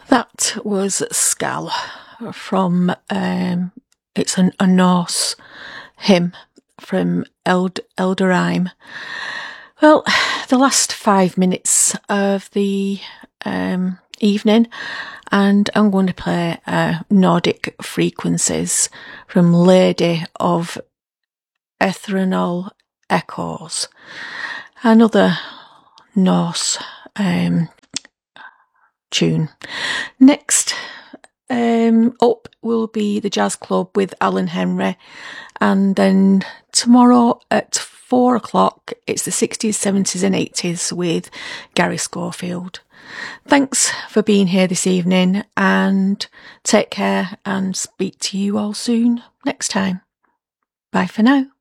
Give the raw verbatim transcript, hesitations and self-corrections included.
That was Skal from, um, it's an, a Norse hymn from Eld, Elderheim. Well, the last five minutes of the um, evening, and I'm going to play uh, Nordic Frequencies from Lady of Ethernal Echoes, another Norse um, tune. Next um, up will be the Jazz Club with Alan Henry, and then tomorrow at four o'clock it's the sixties, seventies and eighties with Gary Schofield. Thanks for being here this evening, and take care, and speak to you all soon next time. Bye for now.